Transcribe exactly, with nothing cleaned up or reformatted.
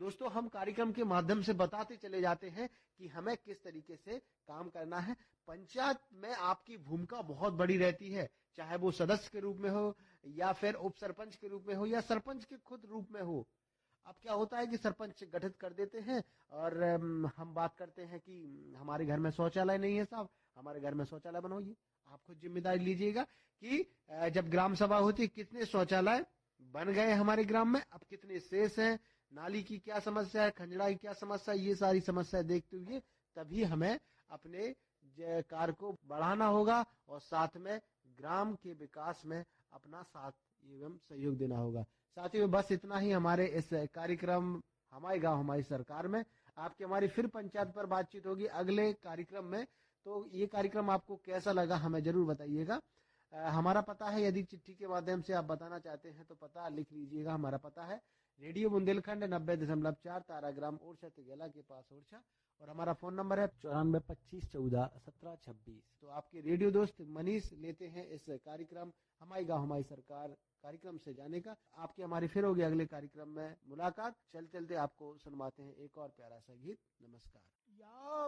दोस्तों हम कार्यक्रम के माध्यम से बताते चले जाते हैं कि हमें किस तरीके से काम करना है। पंचायत में आपकी भूमिका बहुत बड़ी रहती है, चाहे वो सदस्य के रूप में हो या फिर उप सरपंच के रूप में हो या सरपंच के खुद रूप में हो। अब क्या होता है कि सरपंच गठित कर देते हैं और हम बात करते हैं कि हमारे घर में शौचालय नहीं है साहब, हमारे घर में शौचालय बनवाइए। आप खुद जिम्मेदारी लीजिएगा कि जब ग्राम सभा होती कितने शौचालय बन गए हमारे ग्राम में, अब कितने शेष हैं, नाली की क्या समस्या है, खंजड़ा की क्या समस्या है, ये सारी समस्या देखते हुए तभी हमें अपने कार्य को बढ़ाना होगा और साथ में ग्राम के विकास में अपना साथ एवं सहयोग देना होगा। साथियों बस इतना ही हमारे इस कार्यक्रम हमारे गांव हमारी सरकार में। आपकी हमारी फिर पंचायत पर बातचीत होगी अगले कार्यक्रम में। तो ये कार्यक्रम आपको कैसा लगा हमें जरूर बताइएगा। हमारा पता है, यदि चिट्ठी के माध्यम से आप बताना चाहते हैं तो पता लिख लीजिएगा। हमारा पता है रेडियो बुंदेलखंड नब्बे दशमलव चार ताराग्राम ओरछा तिगेला के पास ओरछा, और हमारा फोन नंबर है चौरानवे पच्चीस चौदह सत्रह छब्बीस। तो आपके रेडियो दोस्त मनीष लेते हैं इस कार्यक्रम हमारी गांव हमारी सरकार कार्यक्रम से जाने का। आपकी हमारी फिर होगी अगले कार्यक्रम में मुलाकात। चल चलते आपको सुनवाते हैं एक और प्यारा सा गीत। नमस्कार।